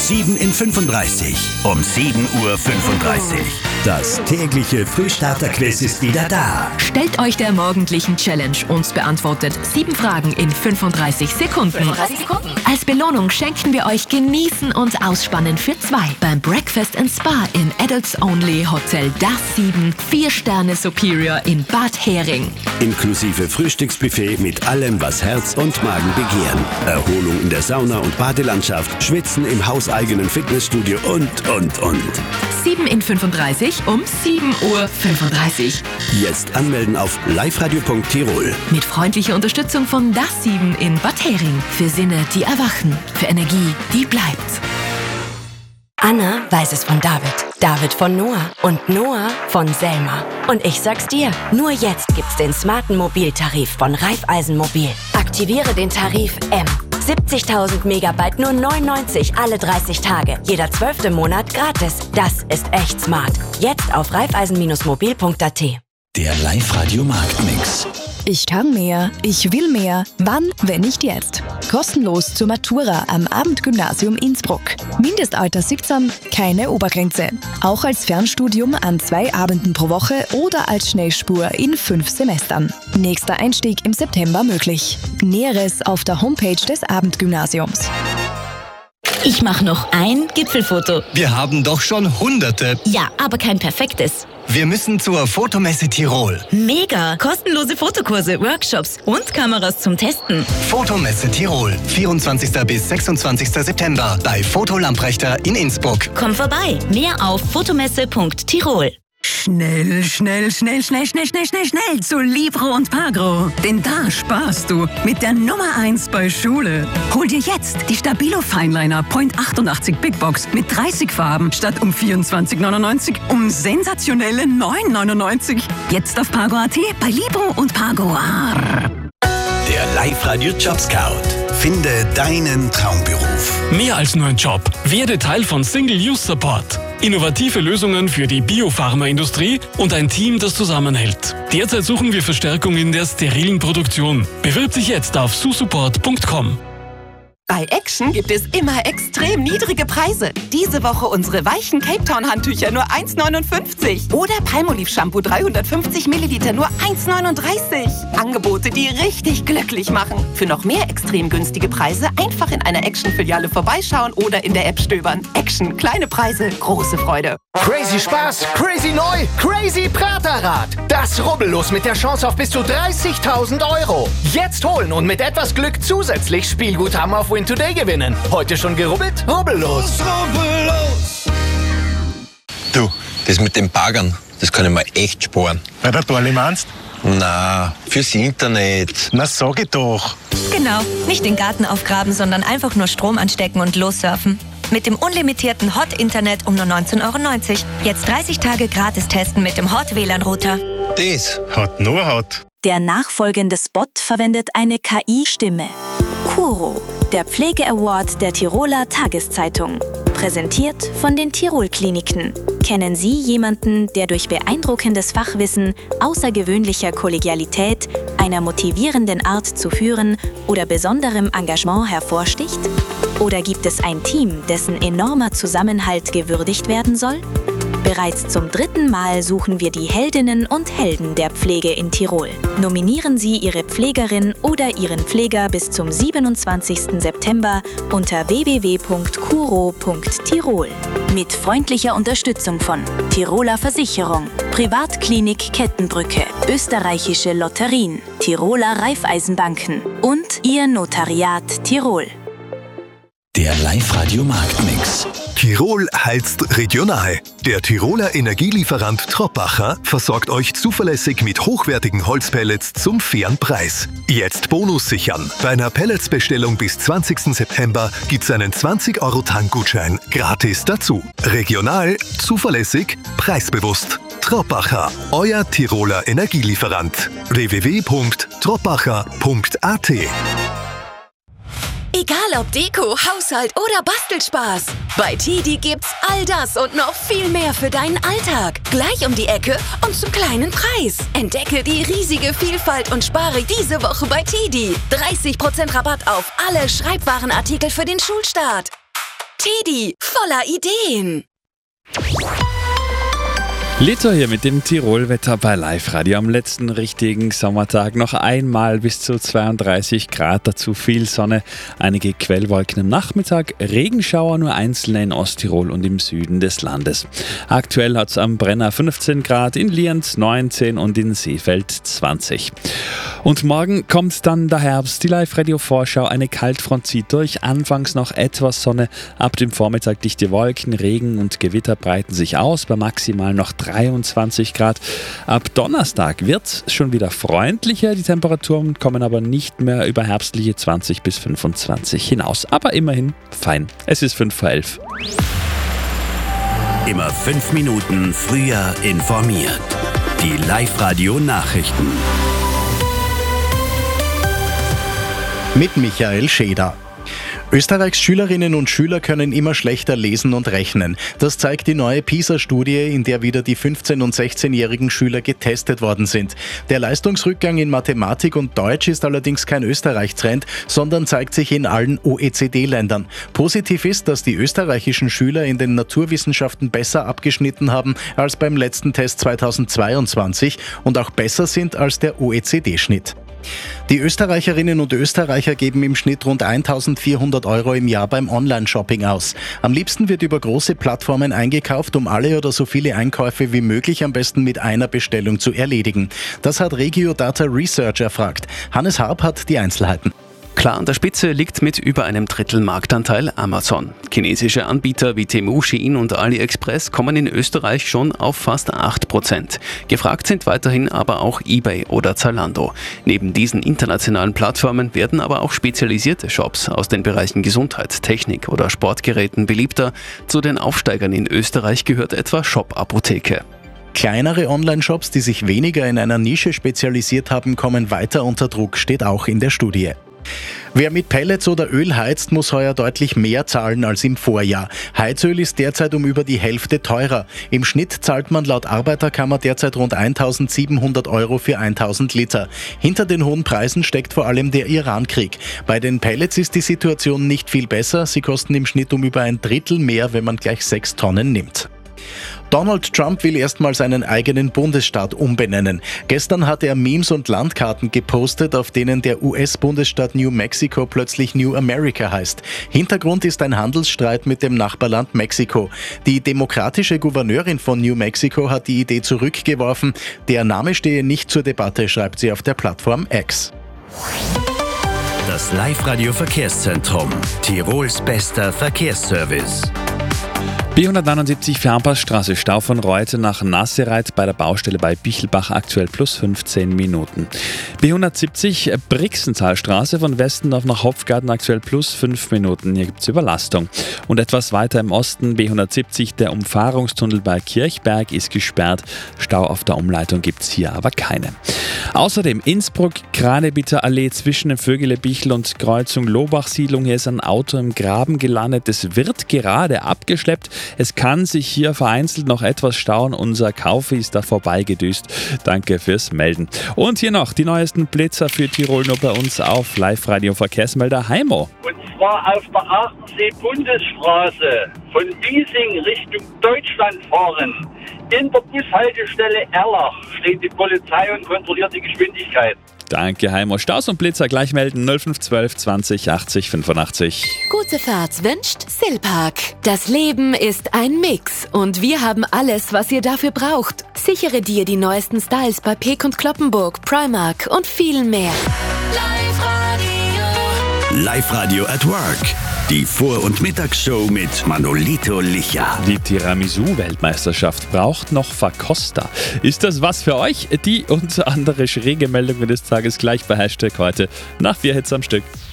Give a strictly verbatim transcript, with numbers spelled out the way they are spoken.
sieben in fünfunddreißig. Um sieben Uhr fünfunddreißig. Das tägliche Frühstarter-Quiz ist wieder da. Stellt euch der morgendlichen Challenge und beantwortet sieben Fragen in fünfunddreißig Sekunden. fünfunddreißig Sekunden. Als Belohnung schenken wir euch Genießen und Ausspannen für zwei beim Breakfast and Spa im Adults Only Hotel Das sieben, vier Sterne Superior in Bad Hering. Inklusive Frühstücksbuffet mit allem, was Herz und Magen begehren. Erholung in der Sauna und Badelandschaft, Schwitzen im hauseigenen Fitnessstudio und, und, und. sieben in fünfunddreißig um sieben Uhr fünfunddreißig. Jetzt anmelden auf liveradio punkt tirol. Mit freundlicher Unterstützung von Das sieben in Bad Hering. Für Sinne, die erwachen. Für Energie, die bleibt. Anna weiß es von David, David von Noah und Noah von Selma. Und ich sag's dir, nur jetzt gibt's den smarten Mobiltarif von Raiffeisen Mobil. Aktiviere den Tarif M. siebzigtausend Megabyte nur neun neunzig alle dreißig Tage. Jeder zwölfte Monat gratis. Das ist echt smart. Jetzt auf raiffeisen mobil punkt a t. Der Live-Radio Marktmix. Ich kann mehr, ich will mehr. Wann, wenn nicht jetzt? Kostenlos zur Matura am Abendgymnasium Innsbruck. Mindestalter siebzehn, keine Obergrenze. Auch als Fernstudium an zwei Abenden pro Woche oder als Schnellspur in fünf Semestern. Nächster Einstieg im September möglich. Näheres auf der Homepage des Abendgymnasiums. Ich mache noch ein Gipfelfoto. Wir haben doch schon Hunderte. Ja, aber kein perfektes. Wir müssen zur Fotomesse Tirol. Mega! Kostenlose Fotokurse, Workshops und Kameras zum Testen. Fotomesse Tirol. vierundzwanzigsten bis sechsundzwanzigsten September bei Foto Lamprechter in Innsbruck. Komm vorbei. Mehr auf fotomesse punkt tirol. Schnell, schnell, schnell, schnell, schnell, schnell, schnell, schnell zu Libro und Pagro. Denn da sparst du mit der Nummer eins bei Schule. Hol dir jetzt die Stabilo Fineliner Point achtundachtzig Big Box mit dreißig Farben statt um vierundzwanzig neunundneunzig um sensationelle neun neunundneunzig. Jetzt auf Pagro punkt a t bei Libro und Pagro. Der Live-Radio Job Scout. Finde deinen Traumberuf. Mehr als nur ein Job. Werde Teil von Single-Use-Support. Innovative Lösungen für die Biopharmaindustrie und ein Team, das zusammenhält. Derzeit suchen wir Verstärkung in der sterilen Produktion. Bewirb dich jetzt auf susupport punkt com. Bei Action gibt es immer extrem niedrige Preise. Diese Woche unsere weichen Cape Town Handtücher nur eins neunundfünfzig. Oder Palmolive Shampoo dreihundertfünfzig Milliliter nur eins neununddreißig. Angebote, die richtig glücklich machen. Für noch mehr extrem günstige Preise einfach in einer Action-Filiale vorbeischauen oder in der App stöbern. Action, kleine Preise, große Freude. Crazy Spaß, crazy neu, crazy Praterrad. Das Rubbellos mit der Chance auf bis zu dreißigtausend Euro. Jetzt holen und mit etwas Glück zusätzlich Spielguthaben auf Win Today gewinnen. Heute schon gerubbelt? Rubbellos. Rubbellos. Du, das mit den Baggern, das kann ich mir echt sparen. Bei der Dorli meinst? Na, fürs Internet. Na, sag ich doch. Genau, nicht den Garten aufgraben, sondern einfach nur Strom anstecken und lossurfen. Mit dem unlimitierten Hot-Internet um nur neunzehn Euro neunzig. Jetzt dreißig Tage gratis testen mit dem Hot-W L A N-Router. Das hat nur Hot. Der nachfolgende Spot verwendet eine K I-Stimme. Kuro, der Pflege-Award der Tiroler Tageszeitung. Präsentiert von den Tirol-Kliniken. Kennen Sie jemanden, der durch beeindruckendes Fachwissen, außergewöhnlicher Kollegialität, einer motivierenden Art zu führen oder besonderem Engagement hervorsticht? Oder gibt es ein Team, dessen enormer Zusammenhalt gewürdigt werden soll? Bereits zum dritten Mal suchen wir die Heldinnen und Helden der Pflege in Tirol. Nominieren Sie Ihre Pflegerin oder Ihren Pfleger bis zum siebenundzwanzigsten September unter w w w punkt kuro punkt tirol. Mit freundlicher Unterstützung von Tiroler Versicherung, Privatklinik Kettenbrücke, Österreichische Lotterien, Tiroler Raiffeisenbanken und Ihr Notariat Tirol. Der Live-Radio Marktmix. Tirol heizt regional. Der Tiroler Energielieferant Troppacher versorgt euch zuverlässig mit hochwertigen Holzpellets zum fairen Preis. Jetzt Bonus sichern. Bei einer Pelletsbestellung bis zwanzigsten September gibt's einen zwanzig Euro Tankgutschein gratis dazu. Regional, zuverlässig, preisbewusst. Troppacher, euer Tiroler Energielieferant. w w w punkt troppacher punkt a t. Egal ob Deko, Haushalt oder Bastelspaß. Bei Tidi gibt's all das und noch viel mehr für deinen Alltag. Gleich um die Ecke und zum kleinen Preis. Entdecke die riesige Vielfalt und spare diese Woche bei Tidi. dreißig Prozent Rabatt auf alle Schreibwarenartikel für den Schulstart. Tidi, voller Ideen. Lito hier mit dem Tirolwetter bei Live Radio. Am letzten richtigen Sommertag noch einmal bis zu zweiunddreißig Grad, dazu viel Sonne, einige Quellwolken am Nachmittag, Regenschauer nur einzelne in Osttirol und im Süden des Landes. Aktuell hat es am Brenner fünfzehn Grad, in Lienz neunzehn und in Seefeld zwanzig. Und morgen kommt dann der Herbst, die Live Radio Vorschau, eine Kaltfront zieht durch, anfangs noch etwas Sonne, ab dem Vormittag dichte Wolken, Regen und Gewitter breiten sich aus, bei maximal noch dreiundzwanzig Grad. Ab Donnerstag wird es schon wieder freundlicher. Die Temperaturen kommen aber nicht mehr über herbstliche zwanzig bis fünfundzwanzig hinaus. Aber immerhin fein. Es ist fünf vor elf. Immer fünf Minuten früher informiert. Die Live-Radio-Nachrichten. Mit Michael Scheder. Österreichs Schülerinnen und Schüler können immer schlechter lesen und rechnen. Das zeigt die neue PISA-Studie, in der wieder die fünfzehn- und sechzehnjährigen Schüler getestet worden sind. Der Leistungsrückgang in Mathematik und Deutsch ist allerdings kein Österreich-Trend, sondern zeigt sich in allen O E C D-Ländern. Positiv ist, dass die österreichischen Schüler in den Naturwissenschaften besser abgeschnitten haben als beim letzten Test zweitausendzweiundzwanzig und auch besser sind als der O E C D-Schnitt. Die Österreicherinnen und Österreicher geben im Schnitt rund eintausendvierhundert Euro im Jahr beim Online-Shopping aus. Am liebsten wird über große Plattformen eingekauft, um alle oder so viele Einkäufe wie möglich am besten mit einer Bestellung zu erledigen. Das hat Regio Data Research erfragt. Hannes Harp hat die Einzelheiten. Klar an der Spitze liegt mit über einem Drittel Marktanteil Amazon. Chinesische Anbieter wie Temu, Shein und AliExpress kommen in Österreich schon auf fast acht Prozent. Gefragt sind weiterhin aber auch eBay oder Zalando. Neben diesen internationalen Plattformen werden aber auch spezialisierte Shops aus den Bereichen Gesundheit, Technik oder Sportgeräten beliebter. Zu den Aufsteigern in Österreich gehört etwa Shop Apotheke. Kleinere Online-Shops, die sich weniger in einer Nische spezialisiert haben, kommen weiter unter Druck, steht auch in der Studie. Wer mit Pellets oder Öl heizt, muss heuer deutlich mehr zahlen als im Vorjahr. Heizöl ist derzeit um über die Hälfte teurer. Im Schnitt zahlt man laut Arbeiterkammer derzeit rund eintausendsiebenhundert Euro für tausend Liter. Hinter den hohen Preisen steckt vor allem der Iran-Krieg. Bei den Pellets ist die Situation nicht viel besser. Sie kosten im Schnitt um über ein Drittel mehr, wenn man gleich sechs Tonnen nimmt. Donald Trump will erstmal seinen eigenen Bundesstaat umbenennen. Gestern hat er Memes und Landkarten gepostet, auf denen der U S-Bundesstaat New Mexico plötzlich New America heißt. Hintergrund ist ein Handelsstreit mit dem Nachbarland Mexiko. Die demokratische Gouverneurin von New Mexico hat die Idee zurückgeworfen. Der Name stehe nicht zur Debatte, schreibt sie auf der Plattform X. Das Live-Radio-Verkehrszentrum. Tirols bester Verkehrsservice. B hundertneunundsiebzig Fernpassstraße, Stau von Reute nach Nassereit bei der Baustelle bei Bichelbach, aktuell plus fünfzehn Minuten. B hundertsiebzig Brixentalstraße von Westendorf nach Hopfgarten, aktuell plus fünf Minuten. Hier gibt es Überlastung. Und etwas weiter im Osten, B hundertsiebzig, der Umfahrungstunnel bei Kirchberg ist gesperrt. Stau auf der Umleitung gibt es hier aber keine. Außerdem Innsbruck, Kranebieter Allee zwischen dem Vögele-Bichl und Kreuzung Lobach-Siedlung. Hier ist ein Auto im Graben gelandet. Es wird gerade abgeschleppt. Es kann sich hier vereinzelt noch etwas stauen. Unser Kaufi ist da vorbeigedüst. Danke fürs Melden. Und hier noch die neuesten Blitzer für Tirol nur bei uns auf Live-Radio Verkehrsmelder Heimo. Und zwar auf der Aachensee-Bundesstraße von Wiesing Richtung Deutschland fahren. In der Bushaltestelle Erlach steht die Polizei und kontrolliert die Geschwindigkeit. Danke, Heimo. Staus und Blitzer gleich melden null fünf zwölf zwanzig achtzig fünfundachtzig. Gute Fahrt wünscht Silpark. Das Leben ist ein Mix und wir haben alles, was ihr dafür braucht. Sichere dir die neuesten Styles bei Peek und Kloppenburg, Primark und viel mehr. Live-Radio at Work. Die Vor- und Mittagsshow mit Manolito Licha. Die Tiramisu-Weltmeisterschaft braucht noch Verkoster. Ist das was für euch? Die und andere schräge Meldungen des Tages gleich bei Hashtag heute nach vier Hits am Stück.